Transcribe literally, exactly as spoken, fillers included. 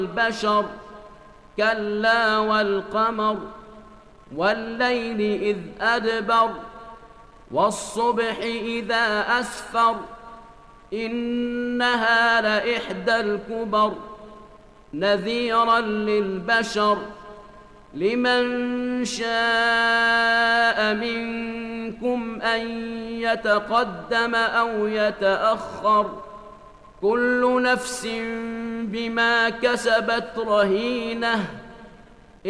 البشر كلا والقمر والليل إذ أدبر والصبح إذا أسفر إنها لإحدى الكبر نذيرا للبشر لمن شاء منكم أن يتقدم أو يتأخر كل نفس بما كسبت رهينة